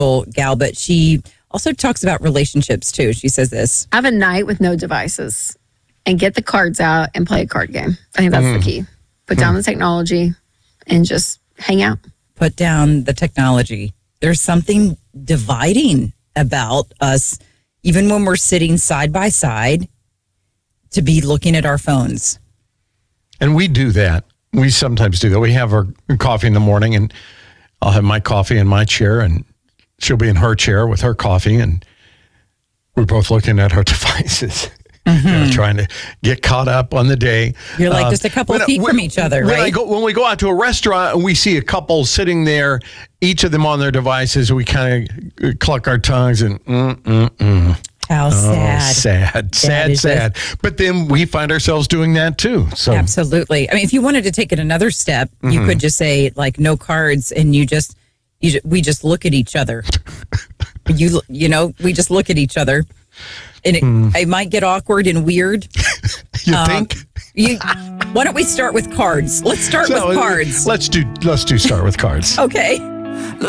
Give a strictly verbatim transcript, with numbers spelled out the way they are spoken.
gal, but she also talks about relationships too. She says this. Have a night with no devices and get the cards out and play a card game. I think that's mm. the key. Put down mm. the technology and just hang out. Put down the technology. There's something dividing about us, even when we're sitting side by side, to be looking at our phones. And we do that. We sometimes do that. We have our coffee in the morning, and I'll have my coffee in my chair, and she'll be in her chair with her coffee, and we're both looking at our devices, mm-hmm. you know, trying to get caught up on the day. You're like uh, just a couple of feet when, from each other, when right? I go, when we go out to a restaurant and we see a couple sitting there, each of them on their devices, we kind of cluck our tongues and mm, mm, mm. How sad. Oh, sad, sad, sad. But then we find ourselves doing that too. So absolutely. I mean, if you wanted to take it another step, mm-hmm. you could just say like no cards, and you just you we just look at each other. you you know we just look at each other, and it, mm. it might get awkward and weird. You um, think? You, why don't we start with cards? Let's start so, with cards. Let's do let's do start with cards. Okay.